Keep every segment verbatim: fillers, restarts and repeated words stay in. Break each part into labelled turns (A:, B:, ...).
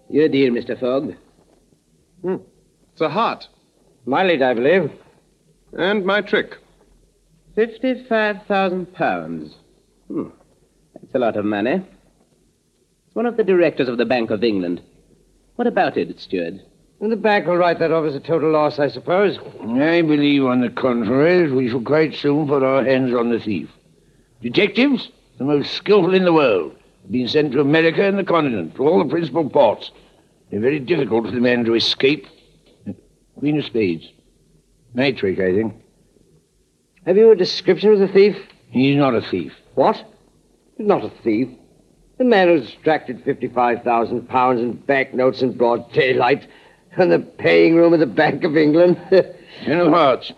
A: Your deal, Mister Fogg.
B: Hmm. It's a heart.
A: My lead, I believe.
B: And my trick.
A: Fifty-five thousand pounds. Hmm. That's a lot of money. It's one of the directors of the Bank of England. What about it, steward?
C: And the bank will write that off as a total loss, I suppose.
D: I believe, on the contrary, we shall quite soon put our hands on the thief. Detectives, the most skillful in the world, have been sent to America and the continent, to all the principal ports. They're very difficult for the man to escape. Queen of Spades. My trick, I think.
C: Have you a description of the thief?
D: He's not a thief.
C: What? He's not a thief. The man who's extracted fifty-five thousand pounds in banknotes in broad daylight from the paying room of the Bank of England.
D: Ten of hearts.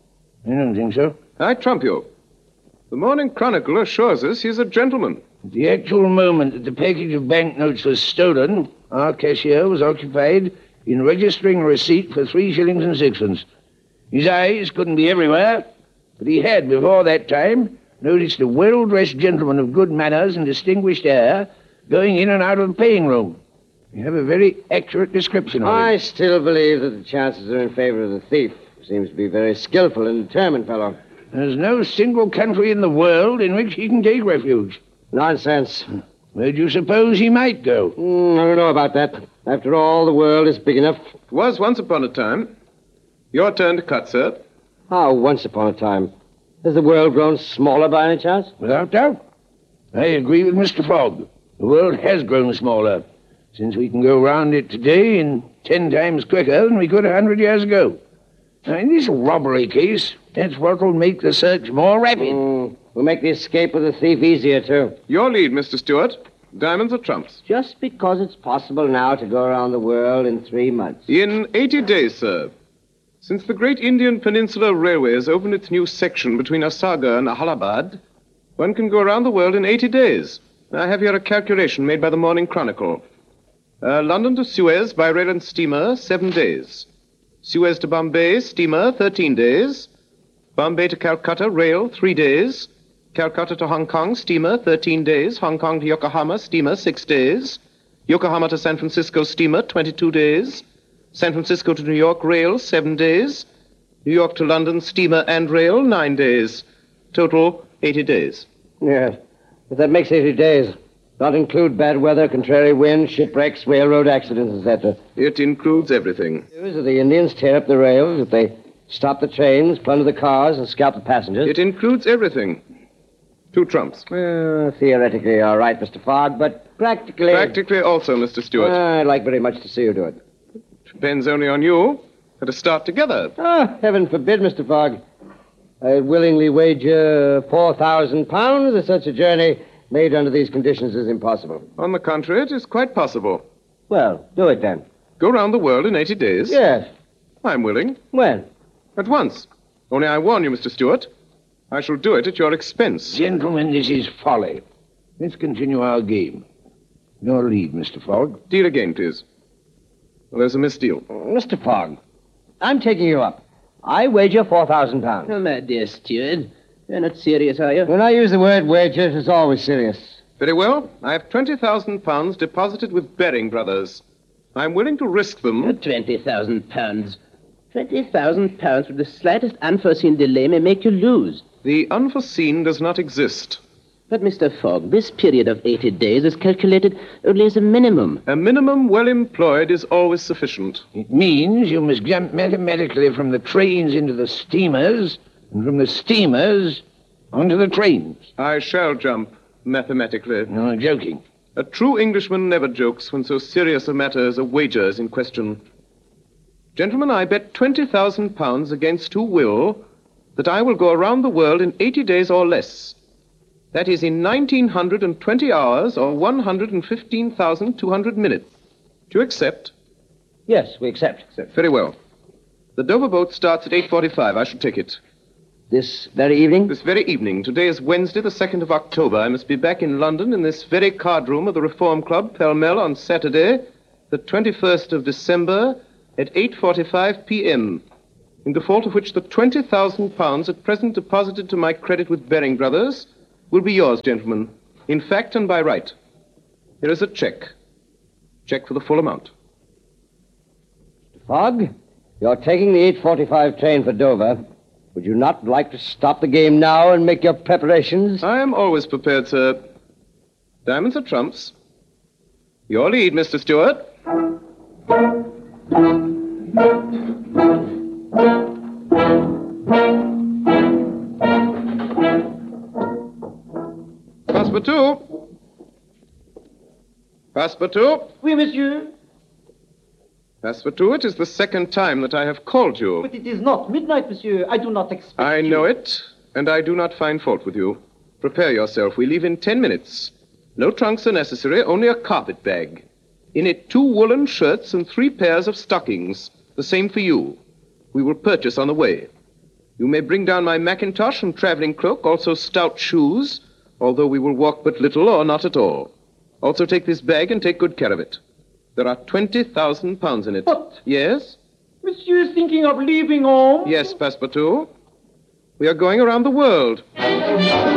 D: I don't think so.
B: I trump you. The Morning Chronicle assures us he's a gentleman.
D: At the actual moment that the package of banknotes was stolen, our cashier was occupied in registering a receipt for three shillings and sixpence. His eyes couldn't be everywhere, but he had, before that time, noticed a well-dressed gentleman of good manners and distinguished air going in and out of the paying room. You have a very accurate description of
C: I
D: him.
C: still believe that the chances are in favor of the thief. He seems to be a very skillful and determined fellow.
D: There's no single country in the world in which he can take refuge.
C: Nonsense.
D: Where do you suppose he might go?
C: Mm, I don't know about that. After all, the world is big enough.
B: Was once upon a time. Your turn to cut, sir.
C: How, once upon a time? Has the world grown smaller by any chance?
D: Without doubt. I agree with Mister Fogg. The world has grown smaller, since we can go round it today in ten times quicker than we could a hundred years ago. Now, in this robbery case, that's what will make the search more rapid.
C: Mm, we'll make the escape of the thief easier, too.
B: Your lead, Mister Stewart. Diamonds or trumps?
C: Just because it's possible now to go around the world in three months.
B: In eighty days, sir. Since the great Indian Peninsula Railway has opened its new section between Asaga and Allahabad, one can go around the world in eighty days. I have here a calculation made by the Morning Chronicle. Uh, London to Suez by rail and steamer, seven days. Suez to Bombay, steamer, thirteen days. Bombay to Calcutta, rail, three days. Calcutta to Hong Kong, steamer, thirteen days. Hong Kong to Yokohama, steamer, six days. Yokohama to San Francisco, steamer, twenty-two days. San Francisco to New York, rail, seven days. New York to London, steamer and rail, nine days. Total, eighty days.
C: Yes, but that makes eighty days. Not include bad weather, contrary wind, shipwrecks, railroad accidents, et cetera.
B: It includes everything.
C: If the Indians tear up the rails, if they stop the trains, plunder the cars, and scalp the passengers.
B: It includes everything. Two trumps.
C: Well, theoretically, all right, Mister Fogg, but practically...
B: Practically also, Mister Stewart.
C: Uh, I'd like very much to see you do it.
B: Depends only on you. Let us start together.
C: Oh, heaven forbid, Mister Fogg. I'd willingly wager four thousand pounds that such a journey made under these conditions is impossible.
B: On the contrary, it is quite possible.
C: Well, do it then.
B: Go round the world in eighty days?
C: Yes.
B: I'm willing.
C: When?
B: At once. Only I warn you, Mister Stewart, I shall do it at your expense.
D: Gentlemen, this is folly. Let's continue our game. Your lead, Mister Fogg.
B: Deal again, please. Well, there's a misdeal.
C: Mister Fogg, I'm taking you up. I wager four thousand pounds.
A: Oh, my dear steward. You're not serious, are you?
C: When I use the word wager, it's always serious.
B: Very well. I have twenty thousand pounds deposited with Baring Brothers. I'm willing to risk them.
A: Twenty thousand pounds. Twenty thousand pounds with the slightest unforeseen delay may make you lose.
B: The unforeseen does not exist.
A: But, Mister Fogg, this period of eighty days is calculated only as a minimum.
B: A minimum well employed is always sufficient.
D: It means you must jump mathematically from the trains into the steamers, and from the steamers onto the trains.
B: I shall jump mathematically.
D: No, I'm joking.
B: A true Englishman never jokes when so serious a matter as a wager is in question. Gentlemen, I bet twenty thousand pounds against who will that I will go around the world in eighty days or less. That is in nineteen twenty hours or one hundred fifteen thousand two hundred minutes. Do you accept?
C: Yes, we accept.
B: Accept. Very well. The Dover boat starts at eight forty-five. I shall take it.
C: This very evening?
B: This very evening. Today is Wednesday, the second of October. I must be back in London in this very card room of the Reform Club, Pall Mall, on Saturday, the twenty-first of December, at eight forty-five p.m., in default of which the twenty thousand pounds at present deposited to my credit with Baring Brothers will be yours, gentlemen, in fact and by right. Here is a check. Check for the full amount.
C: Fogg, you're taking the eight forty-five train for Dover. Would you not like to stop the game now and make your preparations?
B: I am always prepared, sir. Diamonds are trumps. Your lead, Mister Stewart. Passepartout. Passepartout.
E: Oui, monsieur.
B: Passepartout, it is the second time that I have called you.
E: But it is not midnight, monsieur. I do not expect
B: I
E: you.
B: know it, and I do not find fault with you. Prepare yourself. We leave in ten minutes. No trunks are necessary, only a carpet bag. In it, two woolen shirts and three pairs of stockings. The same for you. We will purchase on the way. You may bring down my mackintosh and traveling cloak, also stout shoes, although we will walk but little or not at all. Also take this bag and take good care of it. There are twenty thousand pounds in it.
E: What?
B: Yes?
E: Monsieur is thinking of leaving home?
B: Yes, Passepartout. We are going around the world.